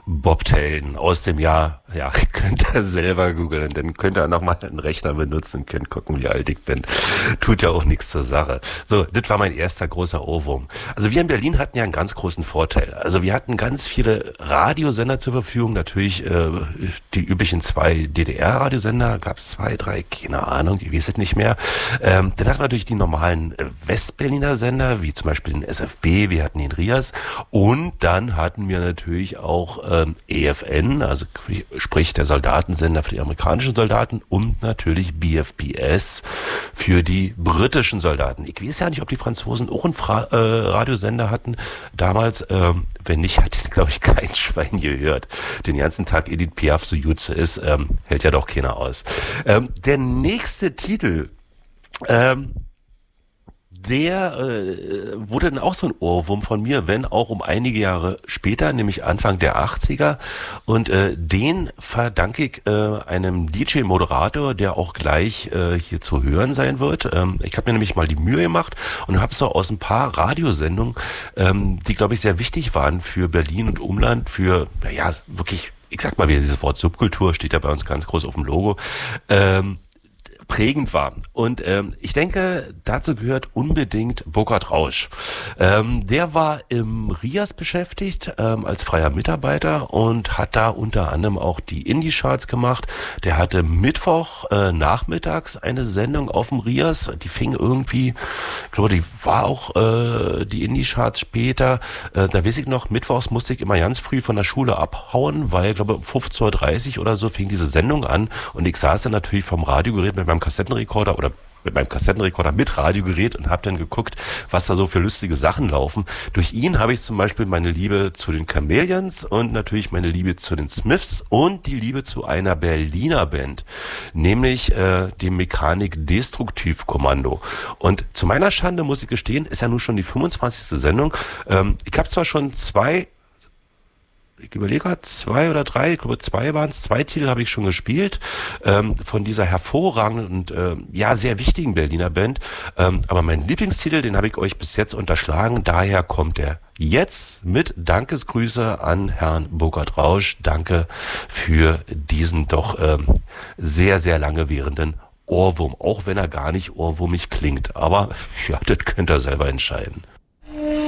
Bobtail aus dem Jahr, ja, könnt ihr selber googeln, dann könnt ihr nochmal einen Rechner benutzen und könnt gucken, wie alt ich bin. Tut ja auch nichts zur Sache. So, das war mein erster großer Ohrwurm. Also wir in Berlin hatten ja einen ganz großen Vorteil. Also wir hatten ganz viele Radiosender zur Verfügung, natürlich die üblichen 2 DDR-Radiosender, gab es 2, 3, keine Ahnung, ich weiß es nicht mehr. Dann hatten wir natürlich die normalen Westberliner Sender, wie zum Beispiel den SFB, wir hatten den RIAS und dann hatten wir natürlich auch EFN, also sprich der Soldatensender für die amerikanischen Soldaten und natürlich BFBS für die britischen Soldaten. Ich weiß ja nicht, ob die Franzosen auch einen Radiosender hatten damals. Wenn nicht, hat den, glaube ich, kein Schwein gehört. Den ganzen Tag Edith Piaf so gut ist, hält ja doch keiner aus. Der nächste Titel, der wurde dann auch so ein Ohrwurm von mir, wenn auch um einige Jahre später, nämlich Anfang der 80er. Und den verdanke ich einem DJ-Moderator, der auch gleich hier zu hören sein wird. Ich habe mir nämlich mal die Mühe gemacht und habe so aus ein paar Radiosendungen, die, glaube ich, sehr wichtig waren für Berlin und Umland, für, naja, wirklich, ich sag mal wieder dieses Wort Subkultur, steht ja bei uns ganz groß auf dem Logo, prägend war. Und ich denke, dazu gehört unbedingt Burkhard Rausch. Der war im RIAS beschäftigt als freier Mitarbeiter und hat da unter anderem auch die Indie-Charts gemacht. Der hatte Mittwoch nachmittags eine Sendung auf dem RIAS. Die fing irgendwie, ich glaube, die war auch die Indie-Charts später. Da weiß ich noch, mittwochs musste ich immer ganz früh von der Schule abhauen, weil, ich glaube, um 15:30 Uhr oder so fing diese Sendung an und ich saß dann natürlich vom Radiogerät mit meinem Kassettenrekorder oder mit meinem Kassettenrekorder mit Radiogerät und habe dann geguckt, was da so für lustige Sachen laufen. Durch ihn habe ich zum Beispiel meine Liebe zu den Chameleons und natürlich meine Liebe zu den Smiths und die Liebe zu einer Berliner Band, nämlich dem Mechanik-Destruktiv-Kommando. Und zu meiner Schande muss ich gestehen, ist ja nun schon die 25. Sendung. Ich habe zwar schon ich überlege gerade, 2 oder 3, ich glaube 2 waren es, 2 Titel habe ich schon gespielt, von dieser hervorragenden und ja sehr wichtigen Berliner Band, aber mein Lieblingstitel, den habe ich euch bis jetzt unterschlagen, daher kommt er jetzt mit Dankesgrüße an Herrn Burkhard Rausch, danke für diesen doch sehr, sehr lange währenden Ohrwurm, auch wenn er gar nicht ohrwurmig klingt, aber ja, das könnt ihr selber entscheiden.